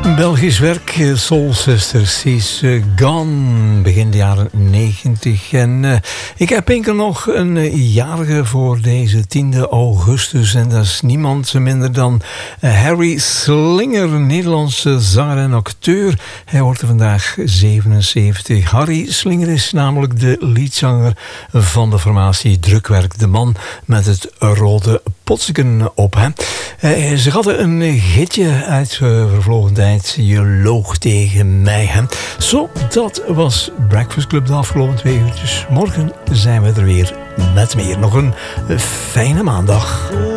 Belgisch werk, Soul Sisters, She's Gone, begin de jaren 90. En ik heb enkel nog een jarige voor deze 10e augustus. En dat is niemand minder dan Harry Slinger, Nederlandse zanger en acteur. Hij wordt er vandaag 77. Harry Slinger is namelijk de leadzanger van de formatie Drukwerk. De man met het rode potseken op. Hè. Ze hadden een hitje uit vervlogen tijd. Je loog tegen mij. Hè. Zo, dat was Breakfast Club de afgelopen 2 uurtjes. Morgen zijn we er weer met meer. Nog een fijne maandag.